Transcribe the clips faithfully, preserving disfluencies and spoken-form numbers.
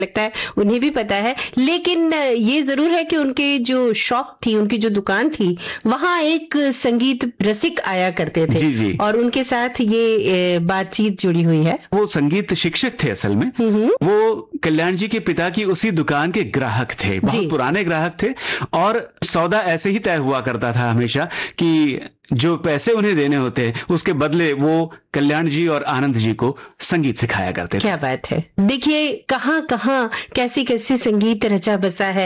लगता है उन्हें भी पता है। लेकिन ये जरूर है कि उनके जो शॉप थी, उनकी जो दुकान थी, वहाँ एक संगीत रसिक आया करते थे। जी जी। और उनके साथ ये बातचीत जुड़ी हुई है। वो संगीत शिक्षक थे असल में। वो कल्याण जी के पिता की उसी दुकान के ग्राहक थे, बहुत पुराने ग्राहक थे। और सौदा ऐसे ही तय हुआ करता था हमेशा कि जो पैसे उन्हें देने होते उसके बदले वो कल्याण जी और आनंद जी को संगीत सिखाया करते थे। क्या बात है। देखिए कहाँ कहाँ कैसी कैसी संगीत रचा बसा है।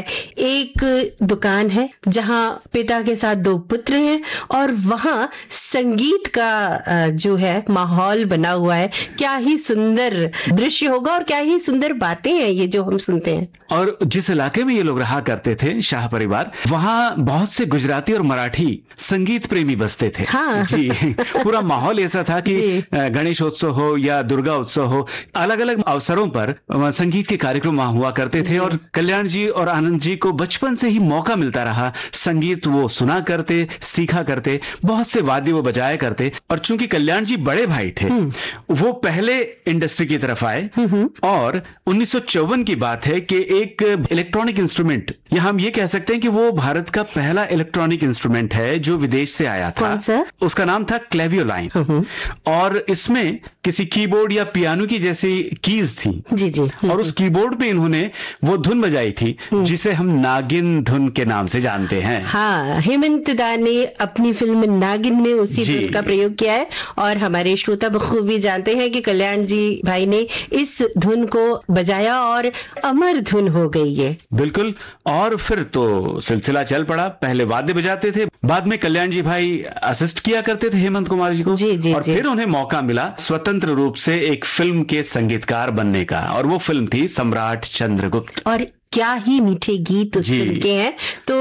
एक दुकान है जहाँ पिता के साथ दो पुत्र हैं और वहाँ संगीत का जो है माहौल बना हुआ है। क्या ही सुंदर दृश्य होगा और क्या ही सुंदर बातें हैं ये जो हम सुनते हैं। और जिस इलाके में ये लोग रहा करते थे, शाह परिवार, वहाँ बहुत से गुजराती और मराठी संगीत प्रेमी बसते थे। हाँ। जी। पूरा माहौल ऐसा था कि गणेशोत्सव हो या दुर्गा उत्सव हो, अलग अलग अवसरों पर संगीत के कार्यक्रम वहां हुआ करते थे। और कल्याण जी और आनंद जी को बचपन से ही मौका मिलता रहा, संगीत वो सुना करते, सीखा करते, बहुत से वाद्य वो बजाया करते। और चूंकि कल्याण जी बड़े भाई थे, वो पहले इंडस्ट्री की तरफ आए। और उन्नीस सौ चौवन की बात है कि एक इलेक्ट्रॉनिक इंस्ट्रूमेंट, या हम ये कह सकते हैं कि वो भारत का पहला इलेक्ट्रॉनिक इंस्ट्रूमेंट है जो विदेश से आया था। कौन सा? उसका नाम था क्लेवियोलाइन। और इसमें किसी कीबोर्ड या पियानो की जैसी कीज थी। जी जी। और उस कीबोर्ड पे इन्होंने वो धुन बजाई थी जिसे हम नागिन धुन के नाम से जानते हैं। हाँ, हेमंत दा ने अपनी फिल्म नागिन में उसी धुन का प्रयोग किया है। और हमारे श्रोता बखूबी जानते हैं कि कल्याण जी भाई ने इस धुन को बजाया और अमर धुन हो गई है। बिल्कुल। और फिर तो सिलसिला चल पड़ा। पहले वाद्य बजाते थे, बाद में कल्याण जी भाई असिस्ट किया करते थे हेमंत कुमार जी को। जी जी। और जी। फिर उन्हें मौका मिला स्वतंत्र रूप से एक फिल्म के संगीतकार बनने का, और वो फिल्म थी सम्राट चंद्रगुप्त। और क्या ही मीठे गीत उस फिल्म के हैं।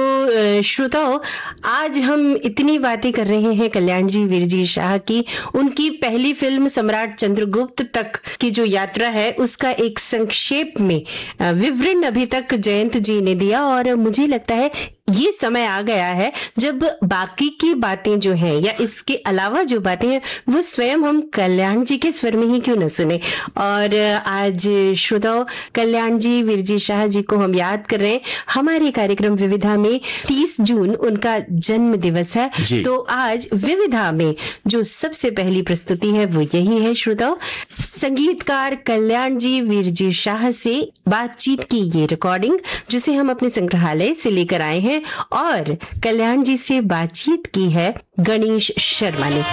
तो श्रोताओं, आज हम इतनी बातें कर रहे हैं कल्याण जी वीरजी शाह की। उनकी पहली फिल्म सम्राट चंद्रगुप्त तक की जो यात्रा है उसका एक संक्षेप में विवरण अभी तक जयंत जी ने दिया। और मुझे लगता है ये समय आ गया है जब बाकी की बातें जो हैं या इसके अलावा जो बातें हैं वो स्वयं हम कल्याण जी के स्वर में ही क्यों न सुने। और आज श्रोताओं, कल्याण जी वीरजी शाह जी को हम याद कर रहे हैं। हमारे कार्यक्रम विविधा में तीस जून उनका जन्म दिवस है। तो आज विविधा में जो सबसे पहली प्रस्तुति है वो यही है श्रोताओं, संगीतकार कल्याण जी वीरजी शाह से बातचीत की ये रिकॉर्डिंग, जिसे हम अपने संग्रहालय से लेकर आए हैं। और कल्याण जी से बातचीत की है गणेश शर्मा ने।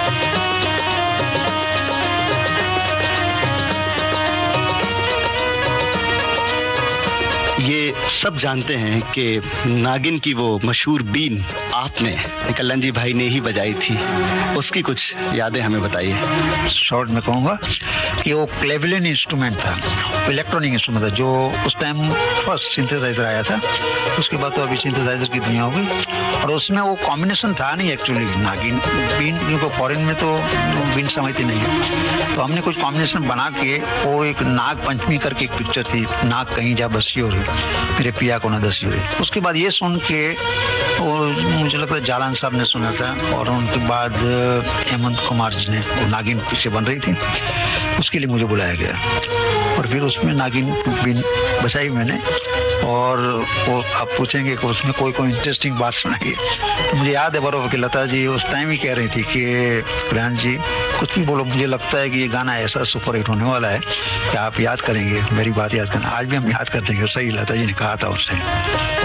ये सब जानते हैं कि नागिन की वो मशहूर बीन आपने कल्याण जी भाई ने ही बजाई थी, उसकी कुछ यादें हमें बताइए। शॉर्ट में कहूँगा कि वो क्लेविलिन इंस्ट्रूमेंट था, इलेक्ट्रॉनिक इंस्ट्रूमेंट था, जो उस टाइम फर्स्ट सिंथेसाइजर आया था। उसके बाद तो अभी सिंथेसाइजर की दुनिया हो गई। और उसमें वो कॉम्बिनेशन था नहीं एक्चुअली नागिन बीन, क्योंकि फॉरेन में तो बीन समझती नहीं है। तो हमने कुछ कॉम्बिनेशन बना के, वो एक नाग पंचमी करके एक पिक्चर थी, नाग कहीं जा बसी हो रही, मेरे पिया को न दसी हुई। उसके बाद ये सुन के और मुझे लगता है जालान साहब ने सुना था, और उनके बाद हेमंत कुमार जी ने, वो नागिन पीछे बन रही थी, उसके लिए मुझे बुलाया गया। और फिर उसमें नागिन बीन बजाई मैंने। और वो आप पूछेंगे कि उसमें कोई कोई इंटरेस्टिंग बात सुनाइए, तो मुझे याद है बरोबर कि लता जी उस टाइम ही कह रही थी कि कल्याण जी कुछ भी बोलो, मुझे लगता है कि ये गाना ऐसा सुपर हिट होने वाला है कि आप याद करेंगे, मेरी बात याद करना। आज भी हम याद करते हैं। सही लता जी ने कहा था उससे।